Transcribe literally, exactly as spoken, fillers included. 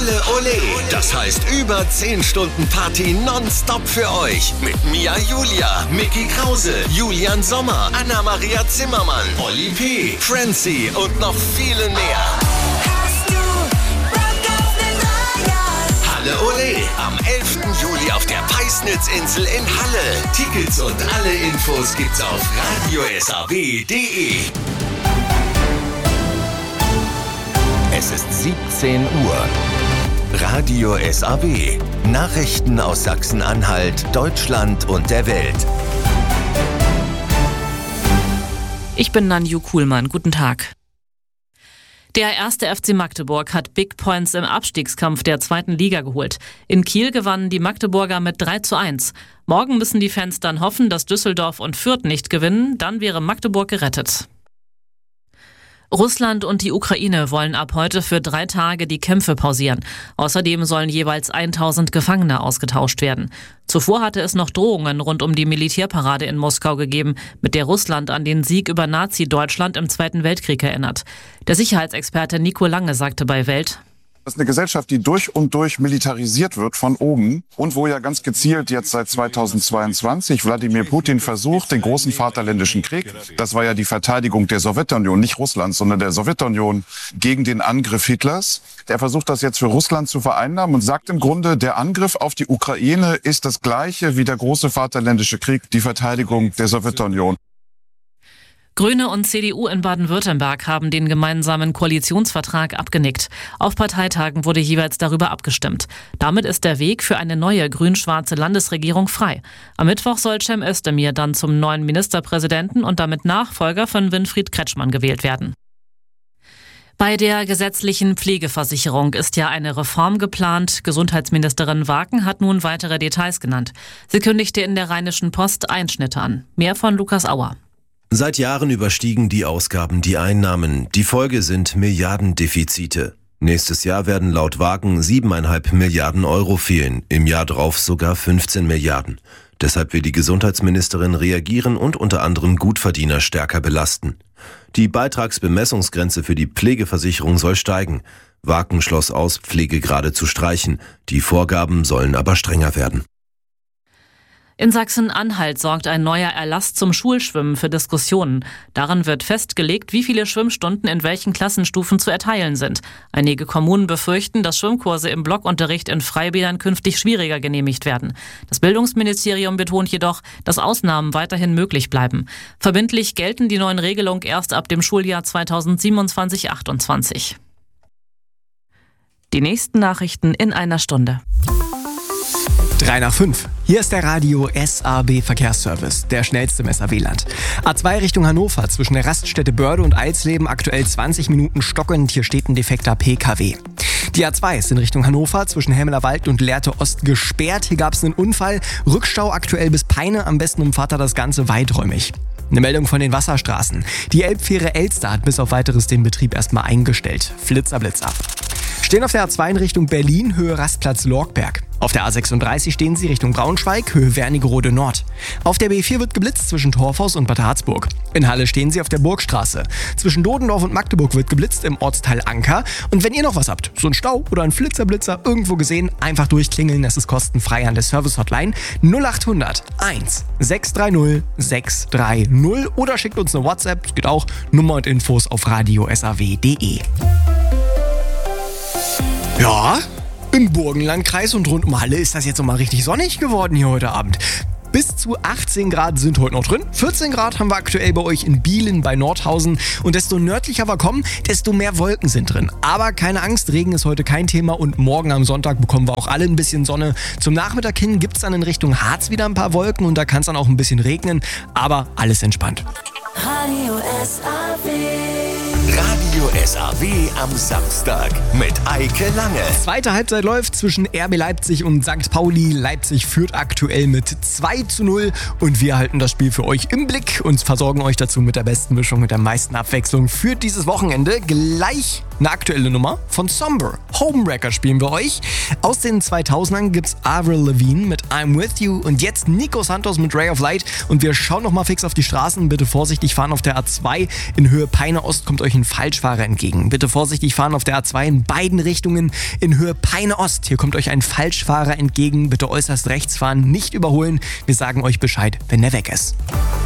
Halle Ole. Das heißt über zehn Stunden Party nonstop für euch. Mit Mia Julia, Micky Krause, Julian Sommer, Anna-Maria Zimmermann, Oli P., Francie und noch viele mehr. Halle Ole am elften Juli auf der Peisnitzinsel in Halle. Tickets und alle Infos gibt's auf radio s a w punkt d e. Es ist siebzehn Uhr. Radio S A W. Nachrichten aus Sachsen-Anhalt, Deutschland und der Welt. Ich bin Nanju Kuhlmann. Guten Tag. Der erste F C Magdeburg hat Big Points im Abstiegskampf der zweiten Liga geholt. In Kiel gewannen die Magdeburger mit drei zu eins. Morgen müssen die Fans dann hoffen, dass Düsseldorf und Fürth nicht gewinnen. Dann wäre Magdeburg gerettet. Russland und die Ukraine wollen ab heute für drei Tage die Kämpfe pausieren. Außerdem sollen jeweils tausend Gefangene ausgetauscht werden. Zuvor hatte es noch Drohungen rund um die Militärparade in Moskau gegeben, mit der Russland an den Sieg über Nazi-Deutschland im Zweiten Weltkrieg erinnert. Der Sicherheitsexperte Nico Lange sagte bei Welt: Das ist eine Gesellschaft, die durch und durch militarisiert wird von oben und wo ja ganz gezielt jetzt seit zweitausendzweiundzwanzig Wladimir Putin versucht, den großen Vaterländischen Krieg, das war ja die Verteidigung der Sowjetunion, nicht Russlands, sondern der Sowjetunion gegen den Angriff Hitlers. Der versucht das jetzt für Russland zu vereinnahmen und sagt im Grunde, der Angriff auf die Ukraine ist das gleiche wie der große Vaterländische Krieg, die Verteidigung der Sowjetunion. Grüne und C D U in Baden-Württemberg haben den gemeinsamen Koalitionsvertrag abgenickt. Auf Parteitagen wurde jeweils darüber abgestimmt. Damit ist der Weg für eine neue grün-schwarze Landesregierung frei. Am Mittwoch soll Cem Özdemir dann zum neuen Ministerpräsidenten und damit Nachfolger von Winfried Kretschmann gewählt werden. Bei der gesetzlichen Pflegeversicherung ist ja eine Reform geplant. Gesundheitsministerin Waken hat nun weitere Details genannt. Sie kündigte in der Rheinischen Post Einschnitte an. Mehr von Lukas Auer. Seit Jahren überstiegen die Ausgaben die Einnahmen. Die Folge sind Milliardendefizite. Nächstes Jahr werden laut Wagen siebeneinhalb Milliarden Euro fehlen, im Jahr drauf sogar fünfzehn Milliarden. Deshalb will die Gesundheitsministerin reagieren und unter anderem Gutverdiener stärker belasten. Die Beitragsbemessungsgrenze für die Pflegeversicherung soll steigen. Wagen schloss aus, Pflegegrade zu streichen. Die Vorgaben sollen aber strenger werden. In Sachsen-Anhalt sorgt ein neuer Erlass zum Schulschwimmen für Diskussionen. Darin wird festgelegt, wie viele Schwimmstunden in welchen Klassenstufen zu erteilen sind. Einige Kommunen befürchten, dass Schwimmkurse im Blockunterricht in Freibädern künftig schwieriger genehmigt werden. Das Bildungsministerium betont jedoch, dass Ausnahmen weiterhin möglich bleiben. Verbindlich gelten die neuen Regelungen erst ab dem Schuljahr zweitausendsiebenundzwanzig achtundzwanzig. Die nächsten Nachrichten in einer Stunde. drei nach fünf. Hier ist der Radio S A B Verkehrsservice, der schnellste im S A W-Land. A zwei Richtung Hannover, zwischen der Raststätte Börde und Eisleben, aktuell zwanzig Minuten stockend, hier steht ein defekter P K W. Die A zwei ist in Richtung Hannover, zwischen Helmelerwald und Lehrte Ost gesperrt. Hier gab es einen Unfall, Rückstau aktuell bis Peine, am besten umfahrt er das Ganze weiträumig. Eine Meldung von den Wasserstraßen. Die Elbfähre Elster hat bis auf weiteres den Betrieb erstmal eingestellt. Flitzer, Blitzer. Stehen auf der A zwei in Richtung Berlin, Höhe Rastplatz Lorgberg. Auf der A sechsunddreißig stehen sie Richtung Braunschweig, Höhe Wernigerode Nord. Auf der B vier wird geblitzt zwischen Torfhaus und Bad Harzburg. In Halle stehen sie auf der Burgstraße. Zwischen Dodendorf und Magdeburg wird geblitzt im Ortsteil Anker. Und wenn ihr noch was habt, so ein Stau oder ein Flitzerblitzer irgendwo gesehen, einfach durchklingeln, das ist kostenfrei an der Service-Hotline null acht hundert eins sechs drei null sechs drei null oder schickt uns eine WhatsApp, es geht auch, Nummer und Infos auf radio s a w punkt d e. Ja, im Burgenlandkreis und rund um Halle ist das jetzt nochmal richtig sonnig geworden hier heute Abend. Bis zu achtzehn Grad sind heute noch drin. vierzehn Grad haben wir aktuell bei euch in Bielen bei Nordhausen. Und desto nördlicher wir kommen, desto mehr Wolken sind drin. Aber keine Angst, Regen ist heute kein Thema und morgen am Sonntag bekommen wir auch alle ein bisschen Sonne. Zum Nachmittag hin gibt es dann in Richtung Harz wieder ein paar Wolken und da kann es dann auch ein bisschen regnen. Aber alles entspannt. Radio S A W. Radio S A W am Samstag mit Eike Lange. Zweite Halbzeit läuft zwischen R B Leipzig und Sankt Pauli. Leipzig führt aktuell mit zwei zu null und wir halten das Spiel für euch im Blick und versorgen euch dazu mit der besten Mischung, mit der meisten Abwechslung für dieses Wochenende. Gleich eine aktuelle Nummer von Somber. Homewrecker spielen wir euch. Aus den zweitausendern gibt's Avril Lavigne mit I'm With You und jetzt Nico Santos mit Ray of Light. Und wir schauen noch mal fix auf die Straßen. Bitte vorsichtig fahren auf der A zwei. In Höhe Peine Ost kommt euch ein Falschfahrer entgegen. Bitte vorsichtig fahren auf der A zwei in beiden Richtungen. In Höhe Peine Ost, hier kommt euch ein Falschfahrer entgegen. Bitte äußerst rechts fahren, nicht überholen. Wir sagen euch Bescheid, wenn der weg ist.